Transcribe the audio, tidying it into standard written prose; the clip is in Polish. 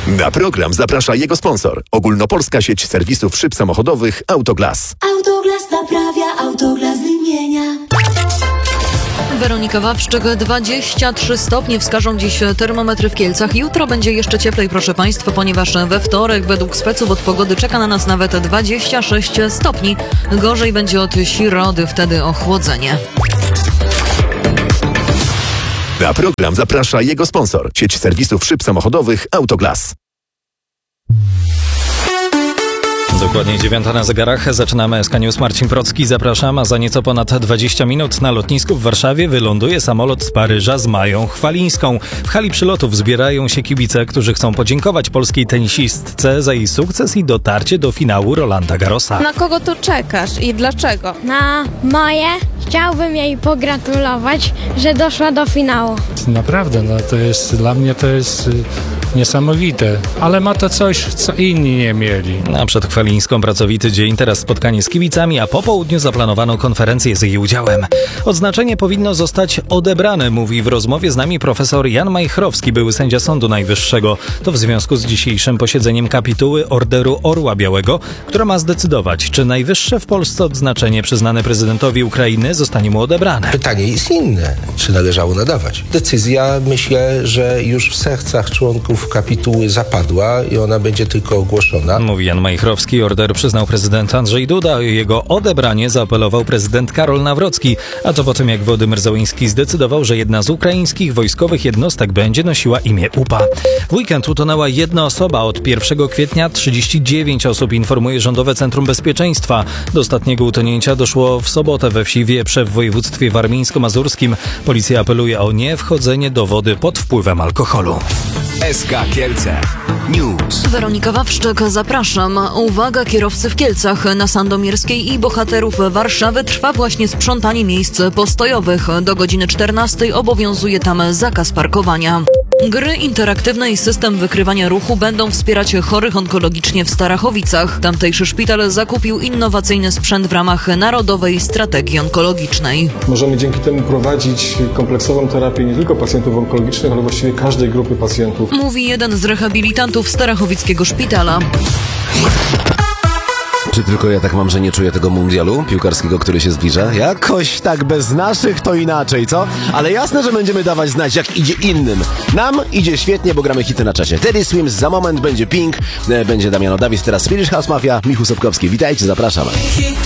Na program zaprasza jego sponsor. Ogólnopolska sieć serwisów szyb samochodowych Autoglas. Autoglas naprawia, Autoglas wymienia. Weronika Wawrzyk, 23 stopnie wskażą dziś termometry w Kielcach. Jutro będzie jeszcze cieplej, proszę Państwa, ponieważ we wtorek według speców od pogody czeka na nas nawet 26 stopni. Gorzej będzie od środy, wtedy ochłodzenie. Na program zaprasza jego sponsor. Sieć serwisów szyb samochodowych Autoglas. Dokładnie 9 na zegarach. Zaczynamy SK News. Marcin Procki, zapraszam. A za nieco ponad 20 minut na lotnisku w Warszawie wyląduje samolot z Paryża z Mają Chwalińską. W hali przylotów zbierają się kibice, którzy chcą podziękować polskiej tenisistce za jej sukces i dotarcie do finału Rolanda Garrosa. Na kogo tu czekasz i dlaczego? Na moje. Chciałbym jej pogratulować, że doszła do finału. Naprawdę, dla mnie to jest niesamowite, ale ma to coś, co inni nie mieli. A przed Chwalińską pracowity dzień, teraz spotkanie z kibicami, a po południu zaplanowano konferencję z jej udziałem. Odznaczenie powinno zostać odebrane, mówi w rozmowie z nami profesor Jan Majchrowski, były sędzia Sądu Najwyższego. To w związku z dzisiejszym posiedzeniem kapituły Orderu Orła Białego, która ma zdecydować, czy najwyższe w Polsce odznaczenie przyznane prezydentowi Ukrainy zostanie mu odebrane. Pytanie jest inne, czy należało nadawać. Decyzja, myślę, że już w sercach członków kapituły zapadła i ona będzie tylko ogłoszona. Mówi Jan Majchrowski. Order przyznał prezydent Andrzej Duda. O jego odebranie zaapelował prezydent Karol Nawrocki. A to po tym, jak Wołodymyr Zełenski zdecydował, że jedna z ukraińskich wojskowych jednostek będzie nosiła imię UPA. W weekend utonęła jedna osoba. Od 1 kwietnia 39 osób, informuje Rządowe Centrum Bezpieczeństwa. Do ostatniego utonięcia doszło w sobotę we wsi Wieprze w województwie warmińsko-mazurskim. Policja apeluje o niewchodzenie do wody pod wpływem alkoholu. SK Kielce News. Weronika Wawrzyk, zapraszam. Uwaga, kierowcy w Kielcach. Na Sandomierskiej i bohaterów Warszawy trwa właśnie sprzątanie miejsc postojowych. Do godziny 14 obowiązuje tam zakaz parkowania. Gry interaktywne i system wykrywania ruchu będą wspierać chorych onkologicznie w Starachowicach. Tamtejszy szpital zakupił innowacyjny sprzęt w ramach Narodowej Strategii Onkologicznej. Możemy dzięki temu prowadzić kompleksową terapię nie tylko pacjentów onkologicznych, ale właściwie każdej grupy pacjentów. Mówi jeden z rehabilitantów Starachowickiego szpitala. Czy tylko ja tak mam, że nie czuję tego mundialu piłkarskiego, który się zbliża? Jakoś tak bez naszych to inaczej, co? Ale jasne, że będziemy dawać znać, jak idzie innym. Nam idzie świetnie, bo gramy hity na czasie. Teddy Swims, za moment będzie Pink, będzie Damiano Davis, teraz Swedish House Mafia, Michu Sobkowski. Witajcie, zapraszam.